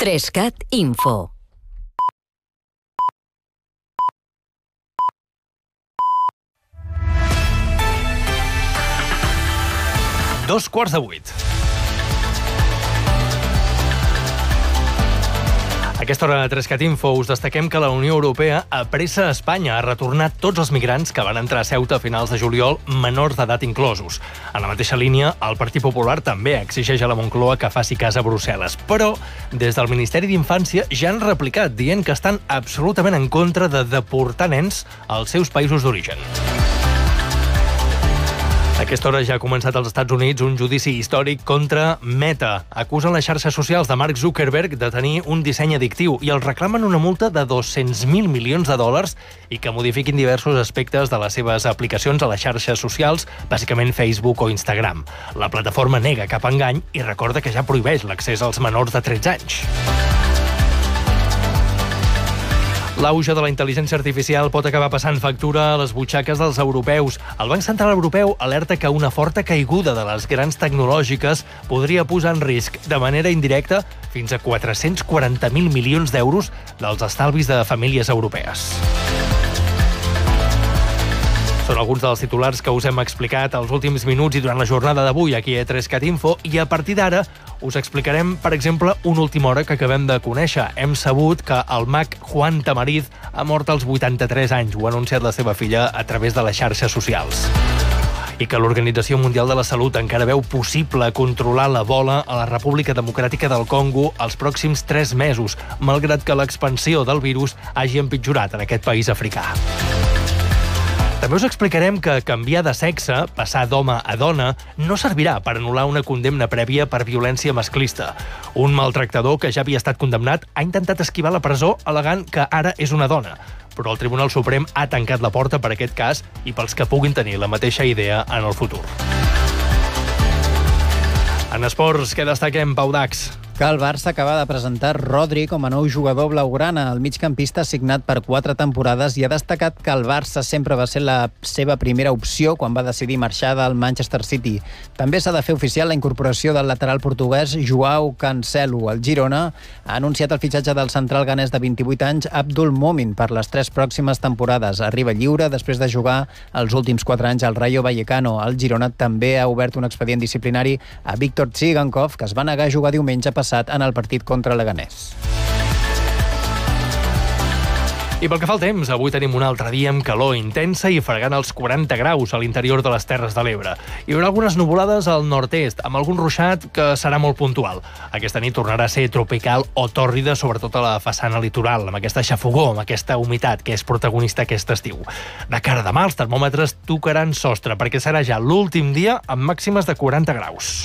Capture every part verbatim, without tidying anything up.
Trescat Info. Dos quarts de vuit. A aquesta hora de Trescat Info us destaquem que la Unió Europea apressa a Espanya a retornar tots els migrants que van entrar a Ceuta a finals de juliol, menors d'edat inclosos. En la mateixa línia, el Partit Popular també exigeix a la Moncloa que faci cas a Brussel·les. Però, des del Ministeri d'Infància ja han replicat, dient que estan absolutament en contra de deportar nens als seus països d'origen. A aquesta hora ja ha començat als Estats Units un judici històric contra Meta. Acusen les xarxes socials de Mark Zuckerberg de tenir un disseny addictiu i els reclamen una multa de dos-cents mil milions de dòlars i que modifiquin diversos aspectes de les seves aplicacions a les xarxes socials, bàsicament Facebook o Instagram. La plataforma nega cap engany i recorda que ja prohibeix l'accés als menors de tretze anys. L'auge de la intel·ligència artificial pot acabar passant factura a les butxaques dels europeus. El Banc Central Europeu alerta que una forta caiguda de les grans tecnològiques podria posar en risc, de manera indirecta, fins a quatre-cents quaranta mil milions d'euros dels estalvis de famílies europees. Són alguns dels titulars que us hem explicat els últims minuts i durant la jornada d'avui aquí a Trescat Info, i a partir d'ara us explicarem, per exemple, una última hora que acabem de conèixer. Hem sabut que el mag Juan Tamariz ha mort als vuitanta-tres anys. Ho ha anunciat la seva filla a través de les xarxes socials. I que l'Organització Mundial de la Salut encara veu possible controlar l'Ebola a la República Democràtica del Congo els pròxims tres mesos, malgrat que l'expansió del virus hagi empitjorat en aquest país africà. També us explicarem que canviar de sexe, passar d'home a dona, no servirà per anul·lar una condemna prèvia per violència masclista. Un maltractador que ja havia estat condemnat ha intentat esquivar la presó al·legant que ara és una dona. Però el Tribunal Suprem ha tancat la porta per aquest cas i pels que puguin tenir la mateixa idea en el futur. En esports, què destaquem, Pau Dax? Que el Barça acaba de presentar Rodri com a nou jugador blaugrana. El migcampista signat per quatre temporades i ha destacat que el Barça sempre va ser la seva primera opció quan va decidir marxar del Manchester City. També s'ha de fer oficial la incorporació del lateral portuguès Joao Cancelo. El Girona ha anunciat el fitxatge del central ganès de vint-i-vuit anys Abdul Momin per les tres pròximes temporades. Arriba lliure després de jugar els últims quatre anys al Rayo Vallecano. El Girona també ha obert un expedient disciplinari a Víctor Tsigankov, que es va negar a jugar diumenge passat en el partit contra Leganés. I pel que fa al temps, avui tenim un altre dia amb calor intensa i fregant els quaranta graus a l'interior de les Terres de l'Ebre. Hi haurà algunes nuvolades al nord-est, amb algun ruixat que serà molt puntual. Aquesta nit tornarà a ser tropical o tòrrida, sobretot a la façana litoral, amb aquesta xafogor, amb aquesta humitat que és protagonista aquest estiu. De cara a demà, els termòmetres tocaran sostre, perquè serà ja l'últim dia amb màximes de quaranta graus.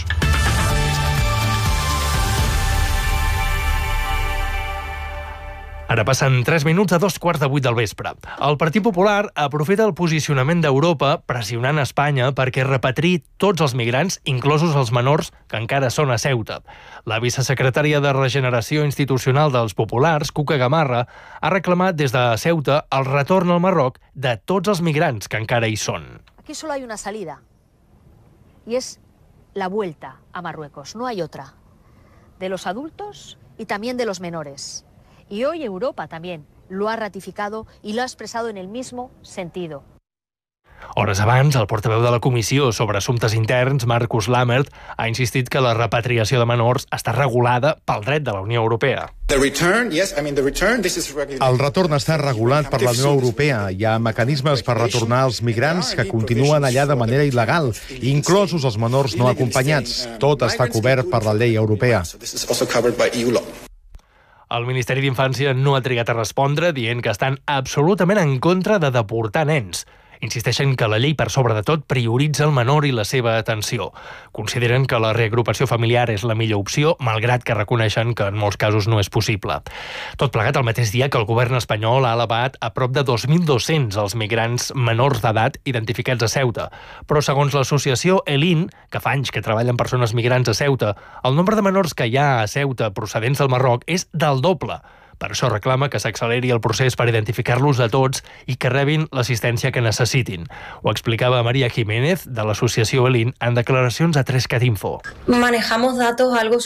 Ara passen tres minuts a dos quarts de vuit del vespre. El Partit Popular aprofita el posicionament d'Europa pressionant Espanya perquè repatriï tots els migrants, inclosos els menors que encara són a Ceuta. La vicesecretària de Regeneració Institucional dels Populars, Cuca Gamarra, ha reclamat des de Ceuta el retorn al Marroc de tots els migrants que encara hi són. Aquí solo hay una salida, y es la vuelta a Marruecos, no hay otra. De los adultos y también de los menores. Y hoy Europa también lo ha ratificado y lo ha expresado en el mismo sentido. Hores abans, el portaveu de la Comissió sobre Assumptes Interns, Markus Lammert, ha insistit que la repatriació de menors està regulada pel dret de la Unió Europea. El retorn està regulat per la Unió Europea. Hi ha mecanismes per retornar els migrants que continuen allà de manera il·legal, inclosos els menors no acompanyats. Tot està cobert per la llei europea. El Ministeri d'Infància no ha trigat a respondre, dient que estan absolutament en contra de deportar nens. Insisteixen que la llei, per sobre de tot, prioritza el menor i la seva atenció. Consideren que la reagrupació familiar és la millor opció, malgrat que reconeixen que en molts casos no és possible. Tot plegat el mateix dia que el govern espanyol ha elevat a prop de dos mil dos-cents els migrants menors d'edat identificats a Ceuta. Però segons l'associació ELIN, que fa anys que treballa amb persones migrants a Ceuta, el nombre de menors que hi ha a Ceuta procedents del Marroc és del doble. Per això reclama que s'acceleri el procés per identificar-los a tots i que rebin l'assistència que necessitin. Ho explicava María Jiménez, de l'associació ELIN, en declaracions a Trescat Info. Manejamos datos algo